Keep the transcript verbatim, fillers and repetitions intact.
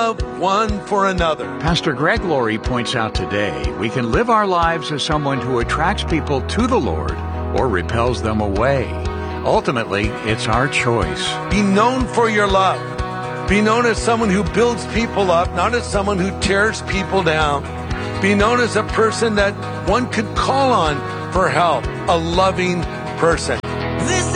love one for another. Pastor Greg Laurie points out today we can live our lives as someone who attracts people to the Lord or repels them away. Ultimately, it's our choice. Be known for your love. Be known as someone who builds people up, not as someone who tears people down. Be known as a person that one could call on for help, a loving person.